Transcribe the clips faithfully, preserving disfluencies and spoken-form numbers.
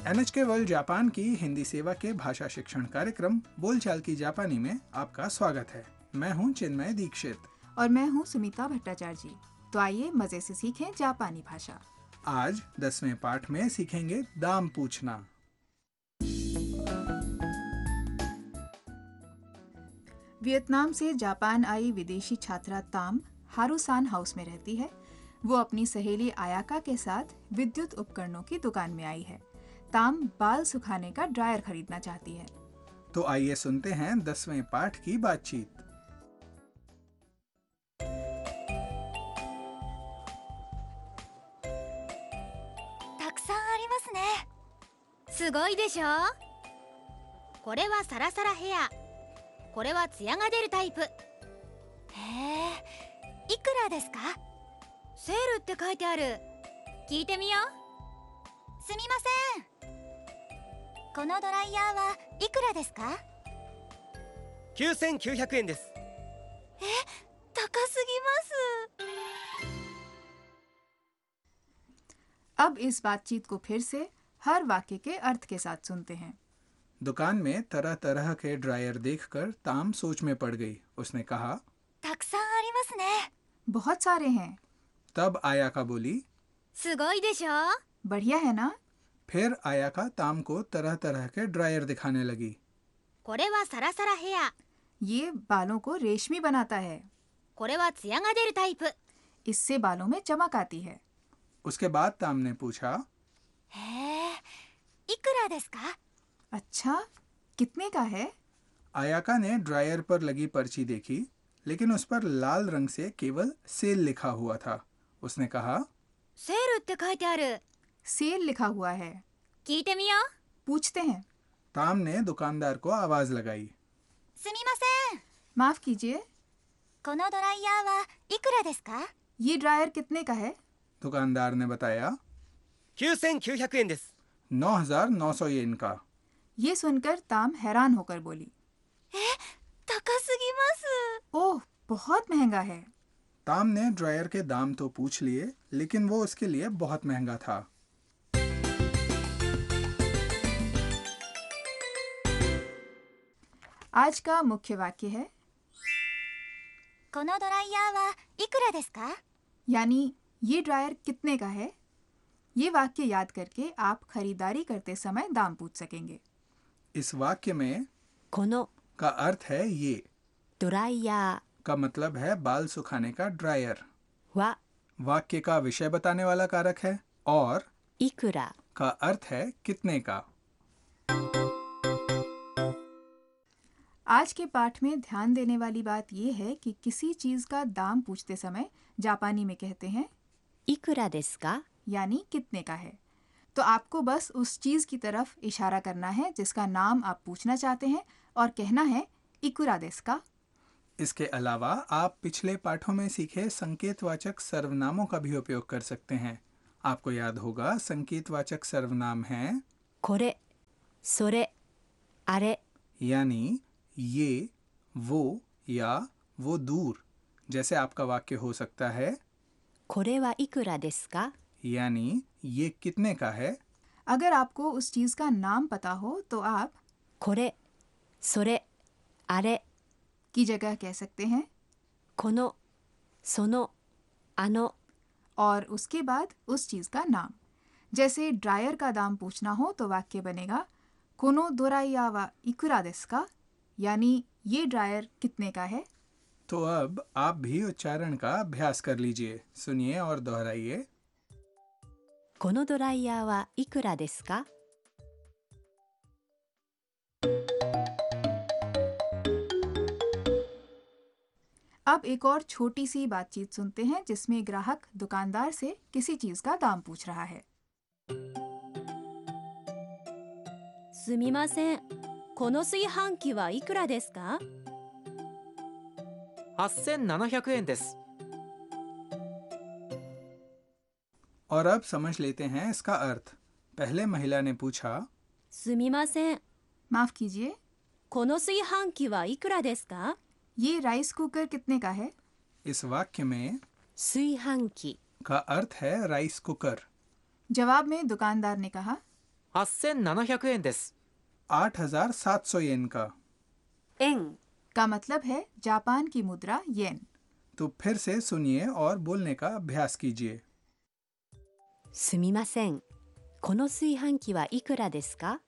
N H के world Japan की हिंदी सेवा के भाषा शिक्षण कार्यक्रम बोलचाल की जापानी में आपका स्वागत है। मैं हूं चिन्मय दीक्षित और मैं हूं सुमिता भट्टाचार्य जी। तो आइए मजे से सीखें जापानी भाषा। आज दसवें पाठ में सीखेंगे दाम पूछना। वियतनाम से जापान आई विदेशी छात्रा ताम हारूसान हाउस में रहती है। वो अपनी सहेली आयाका के साथ विद्युत उपकरणों की दुकान में आई है। ताम बाल सुखाने का ड्रायर खरीदना चाहती है। तो आइए सुनते हैं दसवें पाठ की बातचीत। たくさんありますね。すごいでしょ。これはサラサラヘア、これはツヤが出るタイプ。へえ、いくらですか？セールって書いてある。聞いてみよう。すみません。このドライヤーはいくらですか？ きゅうせんきゅうひゃくえんです。 え、高すぎます。 अब इस बातचीत को फिर से हर वाक्य के अर्थ के साथ सुनते हैं। दुकान में तरह तरह के ड्रायर देखकर ताम सोच में पड़ गई। उसने कहा, たくさんありますね。 बहुत सारे हैं। तब आयाका बोली, すごいでしょ。 बढ़िया है ना। फिर आयाका ताम को तरह तरह के ड्रायर दिखाने लगी। これはサラサラヘア、 ये बालों को रेशमी बनाता है। これはツヤが出るタイプ。 इससे बालों में चमक आती है। उसके बाद ताम ने पूछा, へえ、いくらですか？ अच्छा, कितने का है? आयाका ने ड्रायर पर लगी पर्ची देखी, लेकिन उस पर लाल रंग से केवल सेल लिखा हुआ था। उसने कहा, セールって書いてある。 सेल लिखा हुआ है। 聞いてみよう。 पूछते हैं। ताम ने दुकानदार को आवाज लगाई। すみません。 माफ कीजिए, このドライヤーはいくらですか？ ये ड्रायर कितने का है? दुकानदार ने बताया, きゅうせんきゅうひゃくえんです。 नौ हजार नौ सौ येन का। ये सुनकर ताम हैरान होकर बोली, 高すぎます。 ओह, बहुत महंगा है। ताम ने ड्रायर के दाम तो पूछ लिए, लेकिन वो उसके लिए बहुत महंगा था। आज का मुख्य वाक्य है このドライヤーはいくらですか？ यानी ये ड्रायर कितने का है। ये वाक्य याद करके आप खरीदारी करते समय दाम पूछ सकेंगे। इस वाक्य में この का अर्थ है ये, ドライヤ का मतलब है बाल सुखाने का ड्रायर, ーは वाक्य का विषय बताने वाला कारक है, और いくら का अर्थ है कितने का। आज के पाठ में ध्यान देने वाली बात यह है कि किसी चीज का दाम पूछते समय जापानी में कहते हैं いくらですか？ यानी कितने का है। तो आपको बस उस चीज की तरफ इशारा करना है जिसका नाम आप पूछना चाहते हैं और कहना है इकुरा देसु का। इसके अलावा आप पिछले पाठों में सीखे संकेतवाचक सर्वनामों का भी उपयोग कर सकते हैं। आपको याद होगा, संकेतवाचक सर्वनाम हैं これ、それ、あれ、 यानी ये, वो या वो दूर। जैसे आपका वाक्य हो सकता है これはいくらですか？ यानी ये कितने का है। अगर आपको उस चीज का नाम पता हो तो आप これ、それ、あれ、 की जगह कह सकते हैं この、その、あの। और उसके बाद उस चीज का नाम। जैसे ड्रायर का दाम पूछना हो तो वाक्य बनेगा このドライヤーはいくらですか? यानी ये ड्रायर कितने का है। तो अब आप भी उच्चारण का अभ्यास कर लीजिए। सुनिए और दोहराइए। このドライヤーはいくらですか？ अब एक और छोटी सी बातचीत सुनते हैं जिसमें ग्राहक दुकानदार से किसी चीज का दाम पूछ रहा है। すみません。この炊飯器はいくらですか？ はっせんななひゃくえんです。 और अब समझ लेते हैं इसका अर्थ। पहले महिला ने पूछा, すみません。 माफ कीजिए, この炊飯器はいくらですか？ ये राइस कुकर कितने का है। इस वाक्य में 炊飯器 का अर्थ है राइस कुकर। जवाब में दुकानदार ने कहा, はっせんななひゃくえんです。 आठ हजार सात सौ येन का। 円 का मतलब है जापान की मुद्रा येन। तो फिर से सुनिए और बोलने का अभ्यास कीजिए। すみません。この炊飯器はいくらですか？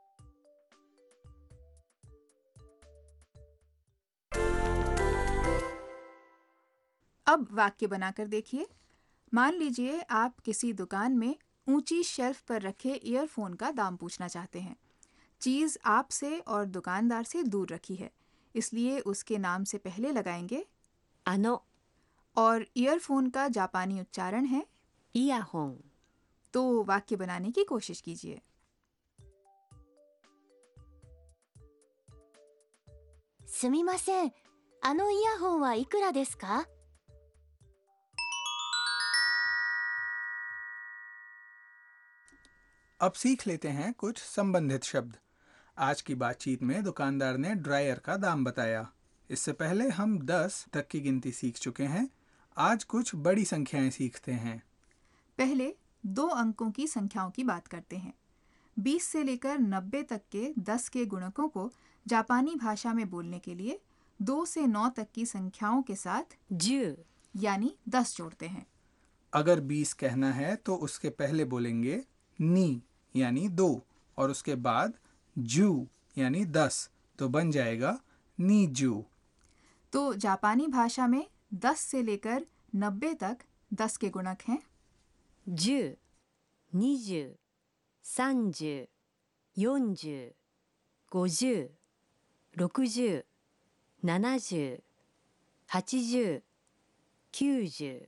अब वाक्य बनाकर देखिए। मान लीजिए आप किसी दुकान में ऊंची शेल्फ पर रखे ईयरफोन का दाम पूछना चाहते हैं। चीज़ आपसे और दुकानदार से दूर रखी है, इसलिए उसके नाम से पहले लगाएंगे あの और ईयरफोन का जापानी उच्चारण है। イヤホン तो वाक्य बनाने की कोशिश कीजिए। すみません、あのイヤホンはいくらですか？ अब सीख लेते हैं कुछ संबंधित शब्द। आज की बातचीत में दुकानदार ने ड्रायर का दाम बताया। इससे पहले हम दस तक की गिनती सीख चुके हैं। आज कुछ बड़ी संख्याएं सीखते हैं। पहले दो अंकों की संख्याओं की बात करते हैं। बीस से लेकर नब्बे तक के दस के गुणकों को जापानी भाषा में बोलने के लिए दो से नौ तक की संख्याओं के साथ じゅう यानी दस जोड़ते हैं। अगर बीस कहना है तो उसके पहले बोलेंगे नी यानी दो और उसके बाद जू यानी दस, तो बन जाएगा नी जू। तो जापानी भाषा में दस से लेकर नब्बे तक दस के गुणक हैं じゅう、にじゅう、さんじゅう、よんじゅう、ごじゅう、ろくじゅう、ななじゅう、はちじゅう、きゅうじゅう。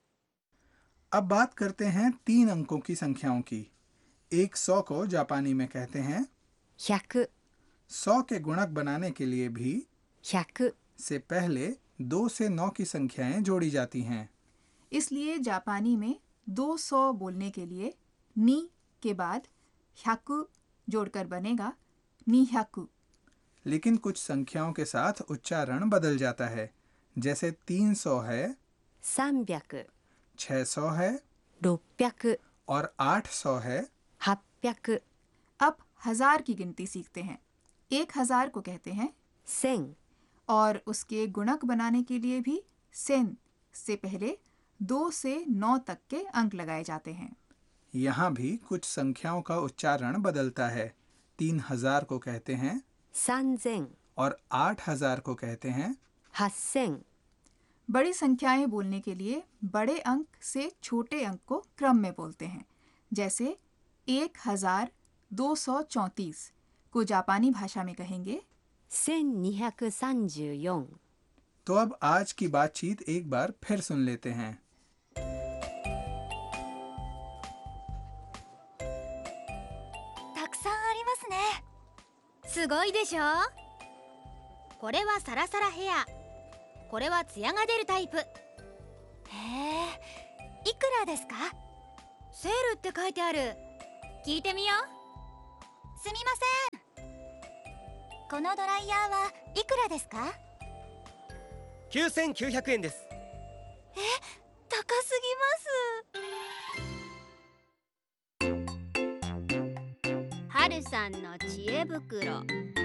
अब बात करते हैं तीन अंकों की संख्याओं की। एक सौ को जापानी में कहते हैं ひゃく、 सौ के गुणक बनाने के लिए भी ひゃく、 से पहले दो से नौ की संख्याएं जोड़ी जाती हैं। इसलिए जापानी में दो सौ बोलने के लिए नी के बाद ह्याकु जोड़कर बनेगा नी ह्याकु। लेकिन कुछ संख्याओं के साथ उच्चारण बदल जाता है। जैसे तीन सौ है, さんびゃく、 छह सौ है ろっぴゃく、 और आठ सौ है। はっぴゃく、 अब हजार की गिनती सीखते हैं। एक हजार को कहते हैं 千、 और उसके गुणक बनाने के लिए भी सेन से पहले दो से नौ तक के अंक लगाए जाते हैं। यहाँ भी कुछ संख्याओं का उच्चारण बदलता है। तीन हजार को कहते हैं 三千、 और आठ हजार को कहते हैं। 八千、 बड़ी संख्याएं बोलने के लिए बड़े अंक से छोटे अंक को क्रम में बोलते हैं। जैसे एक हजार दो सौ चौंतीस को जापानी भाषा में कहेंगे 千二百三十四。 तो अब आज की बातचीत एक बार फिर सुन लेते हैं। たくさんありますね。すごいでしょ。これはサラサラヘア、これはツヤが出るタイプ。へえ、いくらですか？セールって書いてある。聞いてみよう。すみません、このドライヤーはいくらですか？ きゅうせんきゅうひゃくえんです。 高すぎます。はるさんの知恵袋。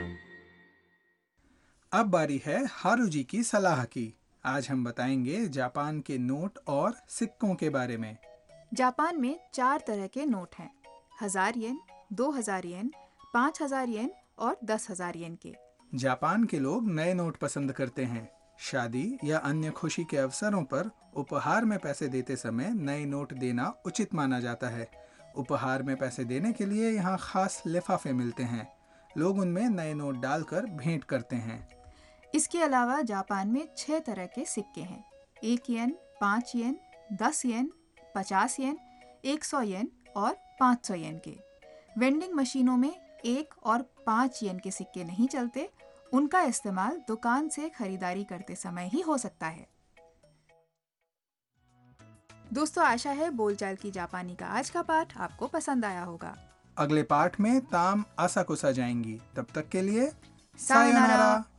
अब बारी है हारू जी की सलाह की। आज हम बताएंगे जापान के नोट और सिक्कों के बारे में। जापान में चार तरह के नोट हैं, हजार येन, दो हजार येन, पाँच हजार येन और दस हजार येन के। जापान के लोग नए नोट पसंद करते हैं। शादी या अन्य खुशी के अवसरों पर उपहार में पैसे देते समय नए नोट देना उचित माना जाता है। उपहार में पैसे देने के लिए यहाँ खास लिफाफे मिलते हैं। लोग उनमें नए नोट डालकर भेंट करते हैं। इसके अलावा जापान में छह तरह के सिक्के हैं, एक येन, पाँच येन, दस येन, पचास येन, एक सौ येन और पाँच सौ येन के। वेंडिंग मशीनों में एक और पाँच येन के सिक्के नहीं चलते। उनका इस्तेमाल दुकान से खरीदारी करते समय ही हो सकता है। दोस्तों, आशा है बोलचाल की जापानी का आज का पाठ आपको पसंद आया होगा। अगले पाठ में ताम आसाकुसा जाएंगी। तब तक के लिए सायोनारा।